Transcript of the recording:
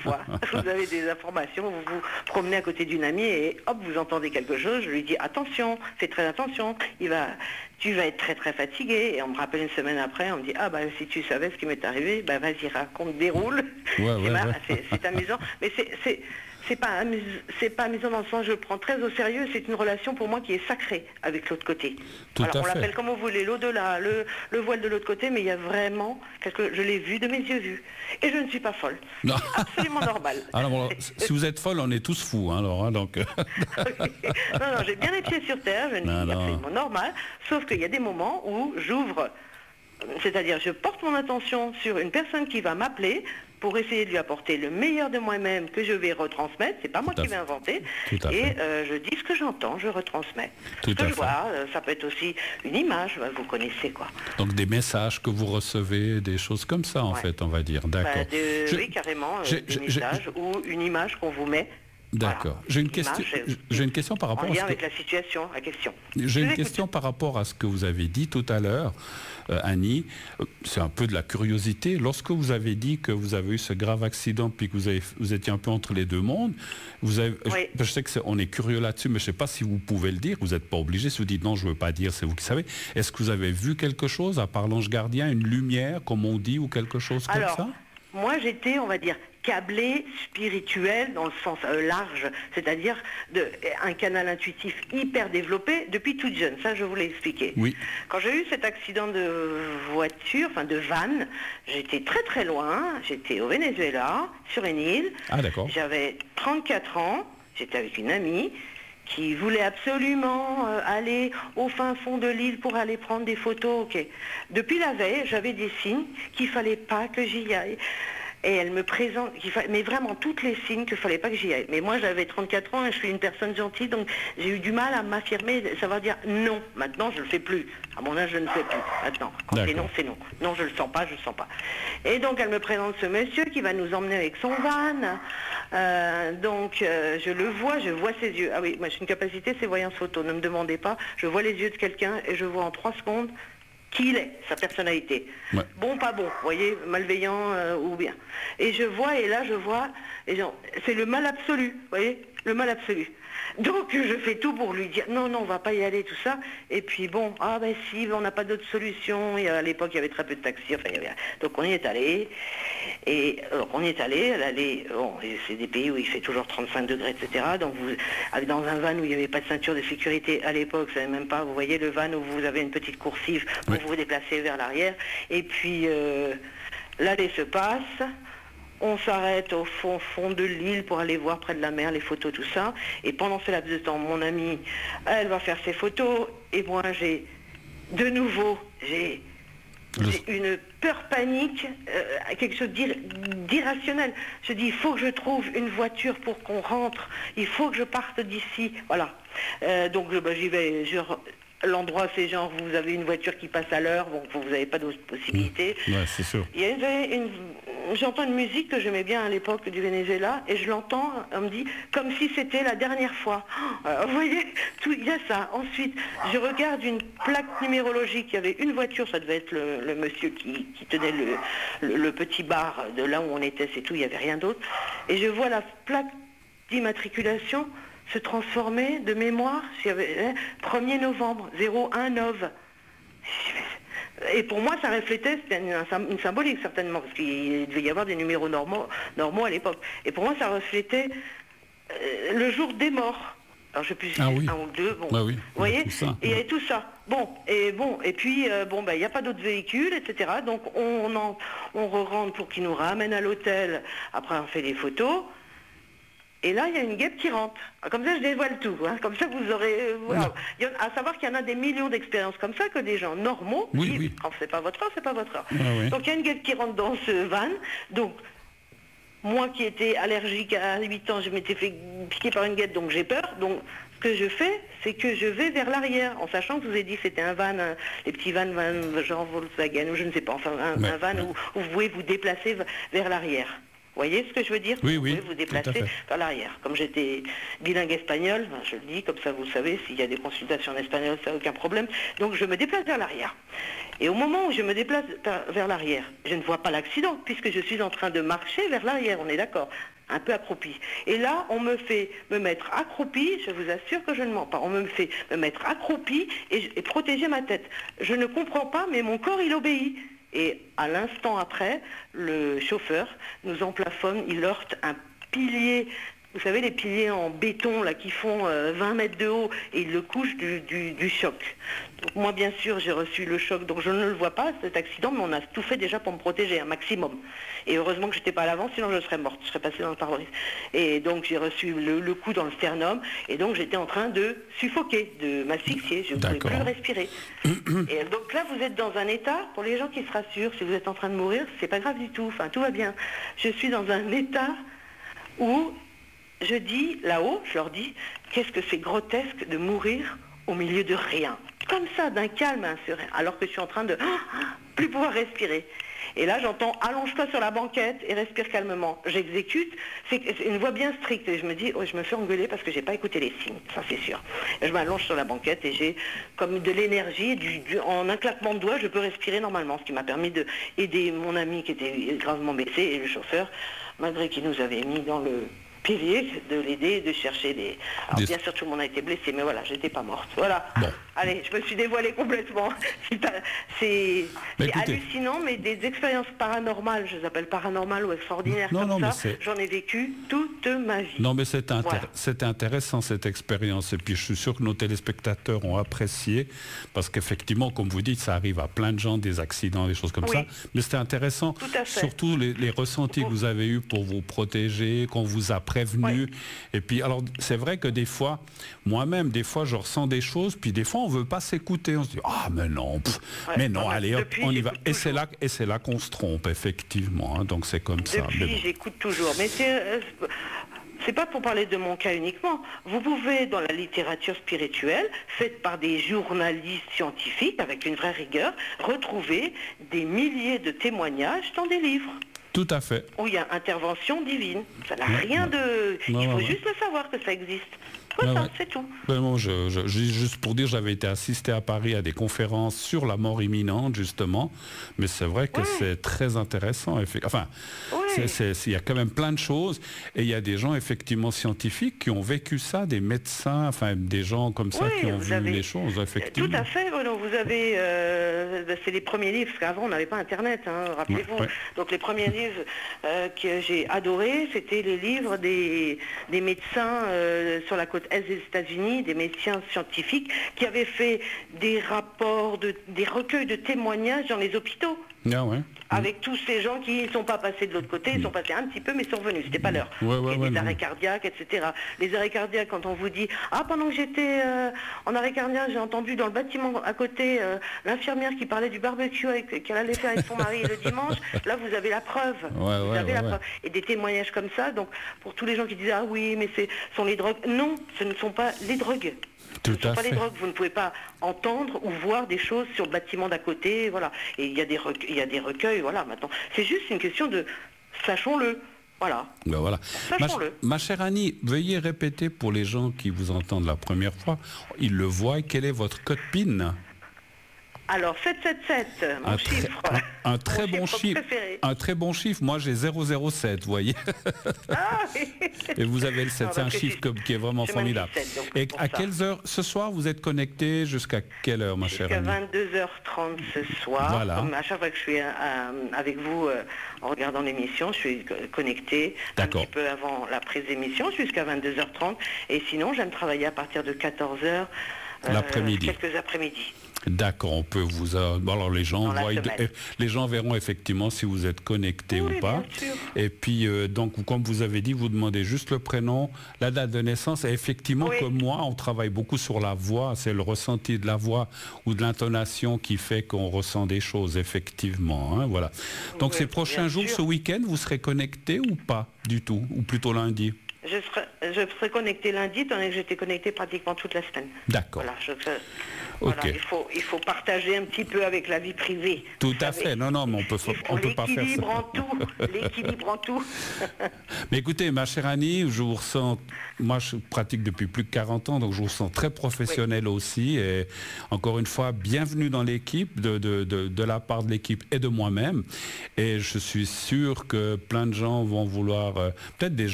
fois, vous avez des informations, vous vous promenez à côté d'une amie et hop, vous entendez quelque chose, je lui dis attention, fais très attention, tu vas être très très fatigué. Et on me rappelle une semaine après, on me dit ah bah si tu savais ce qui m'est arrivé, bah vas-y raconte, déroule. C'est amusant, mais c'est pas amusant dans le sens je le prends très au sérieux, c'est une relation pour moi qui est sacrée avec l'autre côté. Alors on l'appelle comme vous voulez, l'au-delà, le voile de l'autre côté, mais il y a vraiment je l'ai vu de mes yeux vus. Et je ne suis pas folle. Non. C'est absolument normal. Alors, si vous êtes folle, on est tous fous, hein, alors, hein, donc. Non, j'ai bien les pieds sur terre, je ne suis absolument normal, sauf qu'il y a des moments où j'ouvre, c'est-à-dire je porte mon attention sur une personne qui va m'appeler pour essayer de lui apporter le meilleur de moi-même que je vais retransmettre, c'est pas moi qui vais inventer, et je dis ce que j'entends, je retransmets. Ce que je vois, ça peut être aussi une image, vous connaissez quoi. Donc des messages que vous recevez, des choses comme ça en fait, on va dire, d'accord. Oui, carrément, des messages ou une image qu'on vous met. D'accord. Voilà. J'ai une question par rapport en lien avec la situation, la question. J'ai une question par rapport à ce que vous avez dit tout à l'heure, Annie. C'est un peu de la curiosité. Lorsque vous avez dit que vous avez eu ce grave accident puis que vous étiez un peu entre les deux mondes, je sais qu'on est curieux là-dessus, mais je ne sais pas si vous pouvez le dire. Vous n'êtes pas obligé. Si vous dites non, je ne veux pas dire, c'est vous qui savez. Est-ce que vous avez vu quelque chose, à part l'ange gardien, une lumière, comme on dit, ou quelque chose comme ça? Moi, j'étais, on va dire, câblé spirituel dans le sens large, c'est-à-dire un canal intuitif hyper développé depuis toute jeune. Ça, je vous l'ai expliqué. Oui. Quand j'ai eu cet accident de voiture, enfin de van, j'étais très très loin. J'étais au Venezuela, sur une île. Ah, d'accord. J'avais 34 ans. J'étais avec une amie qui voulait absolument aller au fin fond de l'île pour aller prendre des photos. Okay. Depuis la veille, j'avais des signes qu'il ne fallait pas que j'y aille. Et elle me présente, mais vraiment toutes les signes qu'il ne fallait pas que j'y aille. Mais moi j'avais 34 ans et je suis une personne gentille, donc j'ai eu du mal à m'affirmer, savoir dire non. Maintenant je ne le fais plus. À mon âge je ne le fais plus. Maintenant, quand c'est non, c'est non. Non, je ne le sens pas, je ne le sens pas. Et donc elle me présente ce monsieur qui va nous emmener avec son van. Je le vois, je vois ses yeux. Ah oui, moi j'ai une capacité, c'est voyance photo. Ne me demandez pas, je vois les yeux de quelqu'un et je vois en 3 secondes qui il est, sa personnalité. Ouais. Bon, pas bon, vous voyez, malveillant ou bien. Et je vois, et là je vois, c'est le mal absolu, vous voyez, le mal absolu. Donc je fais tout pour lui dire non, on va pas y aller, tout ça. Et puis bon, ah ben si, on n'a pas d'autre solution. Et à l'époque, il y avait très peu de taxis. Enfin, donc on y est allé. Et alors, on y est allé. Elle allait, bon, c'est des pays où il fait toujours 35 degrés, etc. Donc dans un van où il n'y avait pas de ceinture de sécurité à l'époque, vous savez même pas. Vous voyez le van où vous avez une petite coursive pour vous déplacer vers l'arrière. Et puis l'allée se passe. On s'arrête au fond de l'île pour aller voir près de la mer les photos, tout ça. Et pendant ce laps de temps, mon amie, elle va faire ses photos. Et moi, j'ai une peur panique, quelque chose d'irrationnel. Je dis, il faut que je trouve une voiture pour qu'on rentre. Il faut que je parte d'ici. Voilà. Donc j'y vais. L'endroit, c'est genre, vous avez une voiture qui passe à l'heure, bon, vous n'avez pas d'autre possibilité. Ouais, c'est sûr. J'entends une musique que j'aimais bien à l'époque du Venezuela, et je l'entends, on me dit, comme si c'était la dernière fois. Vous voyez, il y a ça. Ensuite, je regarde une plaque numérologique, il y avait une voiture, ça devait être le monsieur qui tenait le petit bar de là où on était, c'est tout, il n'y avait rien d'autre. Et je vois la plaque d'immatriculation se transformer de mémoire, 1er novembre, 019. Et pour moi, ça reflétait, c'était une symbolique certainement, parce qu'il devait y avoir des numéros normaux à l'époque. Et pour moi, ça reflétait le jour des morts. Alors je sais plus si c'est un ou deux, bon. Bah oui, vous voyez, et il y avait tout ça. Et puis il n'y a pas d'autres véhicules, etc. Donc on re-rentre pour qu'ils nous ramènent à l'hôtel. Après on fait des photos. Et là, il y a une guêpe qui rentre. Comme ça, je dévoile tout. Hein. Comme ça, vous aurez... À savoir qu'il y en a des millions d'expériences comme ça que des gens normaux disent, quand c'est pas votre heure, c'est pas votre heure. Donc, il y a une guêpe qui rentre dans ce van. Donc, moi qui étais allergique à 8 ans, je m'étais fait piquer par une guêpe, donc j'ai peur. Donc, ce que je fais, c'est que je vais vers l'arrière, en sachant que je vous ai dit que c'était un van, les petits vans genre Volkswagen, ou je ne sais pas, enfin, un van où vous pouvez vous déplacer vers l'arrière. Vous voyez ce que je veux dire? Oui, vous pouvez vous déplacer vers l'arrière. Comme j'étais bilingue espagnol, je le dis, comme ça vous savez, s'il y a des consultations en espagnol, ça n'a aucun problème. Donc je me déplace vers l'arrière. Et au moment où je me déplace vers l'arrière, je ne vois pas l'accident, puisque je suis en train de marcher vers l'arrière, on est d'accord. un peu accroupie. Et là, on me fait me mettre accroupie, je vous assure que je ne mens pas, on me fait me mettre accroupie et protéger ma tête. Je ne comprends pas, mais mon corps, il obéit. Et à l'instant après, le chauffeur nous emplafonne, il heurte un pilier. Vous savez, les piliers en béton là, qui font 20 mètres de haut, et il le couche du choc. Donc moi, bien sûr, j'ai reçu le choc, donc je ne le vois pas, cet accident, mais on a tout fait déjà pour me protéger, un maximum. Et heureusement que je n'étais pas à l'avant, sinon je serais morte, je serais passée dans le pare-brise. Et donc j'ai reçu le coup dans le sternum, et donc j'étais en train de suffoquer, de m'asphyxier, je ne pouvais plus respirer. Et donc là, vous êtes dans un état, pour les gens qui se rassurent, si vous êtes en train de mourir, c'est pas grave du tout, enfin tout va bien. Je suis dans un état où... Je dis, là-haut, je leur dis, qu'est-ce que c'est grotesque de mourir au milieu de rien. Comme ça, d'un calme à un serein, alors que je suis en train de plus pouvoir respirer. Et là, j'entends, allonge-toi sur la banquette et respire calmement. J'exécute, c'est une voix bien stricte. Et je me dis, oh, je me fais engueuler parce que j'ai pas écouté les signes, ça c'est sûr. Et je m'allonge sur la banquette et j'ai comme de l'énergie, en un claquement de doigts, je peux respirer normalement, ce qui m'a permis d'aider mon ami qui était gravement blessé et le chauffeur, malgré qu'il nous avait mis dans le... de l'aider, de chercher des... Alors bien sûr tout le monde a été blessé, mais voilà, j'étais pas morte. Voilà. Bon. Allez, je me suis dévoilée complètement. C'est hallucinant, mais des expériences paranormales, je les appelle paranormales ou extraordinaires j'en ai vécu toute ma vie. Non mais c'était intéressant cette expérience, et puis je suis sûr que nos téléspectateurs ont apprécié, parce qu'effectivement, comme vous dites, ça arrive à plein de gens, des accidents, des choses comme ça, mais c'était intéressant, surtout les ressentis que vous avez eus pour vous protéger, qu'on vous a prévenu, et puis alors c'est vrai que des fois, moi-même, des fois je ressens des choses, puis des fois on veut pas s'écouter, on se dit mais non, mais non, allez hop, on y va, et c'est là qu'on se trompe effectivement, hein, donc c'est comme ça. Depuis, j'écoute toujours, mais c'est pas pour parler de mon cas uniquement. Vous pouvez, dans la littérature spirituelle, faite par des journalistes scientifiques avec une vraie rigueur, retrouver des milliers de témoignages dans des livres. Tout à fait. Où il y a intervention divine. Ça n'a rien de... Il faut juste le savoir que ça existe. Voilà, c'est tout. Bon, juste pour dire, j'avais été assisté à Paris à des conférences sur la mort imminente, justement. Mais c'est vrai que c'est très intéressant. Enfin, il y a quand même plein de choses. Et il y a des gens, effectivement, scientifiques qui ont vécu ça, des médecins, enfin, des gens comme ça qui ont vu les choses, effectivement. Tout à fait. Vous avez... c'est les premiers livres, parce qu'avant, on n'avait pas Internet, hein, rappelez-vous. Donc, les premiers livres que j'ai adorés, c'était les livres des médecins sur la côte est des États-Unis, des médecins scientifiques qui avaient fait des rapports, des recueils de témoignages dans les hôpitaux. Avec tous ces gens qui ne sont pas passés de l'autre côté, ils sont passés un petit peu, mais sont revenus, c'était pas l'heure. Des arrêts cardiaques, etc. Les arrêts cardiaques, quand on vous dit, pendant que j'étais en arrêt cardiaque, j'ai entendu dans le bâtiment à côté l'infirmière qui parlait du barbecue qu'elle allait faire avec son mari le dimanche, là vous avez la preuve. Vous avez la preuve. Et des témoignages comme ça, donc pour tous les gens qui disent, oui, mais ce sont les drogues. Non, ce ne sont pas les drogues. Ce ne sont pas les drogues, vous ne pouvez pas entendre ou voir des choses sur le bâtiment d'à côté, voilà. Et il y a des recueils, voilà, maintenant. C'est juste une question de, sachons-le, voilà. Sachons-le. Ma chère Annie, veuillez répéter pour les gens qui vous entendent la première fois, ils le voient, quel est votre code PIN ? Alors, 777, mon chiffre. Un très bon chiffre. Un très bon chiffre. Moi, j'ai 007, vous voyez. Et vous avez le 7, c'est un chiffre qui est vraiment formidable. 17, et à quelles heures, ce soir, vous êtes connecté jusqu'à quelle heure, ma chère Annie ? Jusqu'à 22h30 ce soir. Voilà. Comme à chaque fois que je suis avec vous en regardant l'émission, je suis connecté un petit peu avant la prise d'émission, jusqu'à 22h30. Et sinon, j'aime travailler à partir de 14h. L'après-midi. Quelques après-midi. D'accord, on peut vous... alors les gens verront effectivement si vous êtes connecté ou pas. Et puis, donc, comme vous avez dit, vous demandez juste le prénom, la date de naissance. Et effectivement, comme moi, on travaille beaucoup sur la voix. C'est le ressenti de la voix ou de l'intonation qui fait qu'on ressent des choses, effectivement. Hein, voilà. Donc, ces prochains jours, ce week-end, vous serez connecté ou pas du tout? Ou plutôt lundi? Je serai connecté lundi, étant donné que j'étais connecté pratiquement toute la semaine. D'accord. Voilà, il faut partager un petit peu avec la vie privée. Tout à fait. Non, mais on peut pas faire ça. L'équilibre en tout. Mais écoutez, ma chère Annie, je vous ressens, moi je pratique depuis plus de 40 ans, donc je vous sens très professionnelle aussi. Et encore une fois, bienvenue dans l'équipe, de la part de l'équipe et de moi-même. Et je suis sûr que plein de gens vont vouloir, peut-être des gens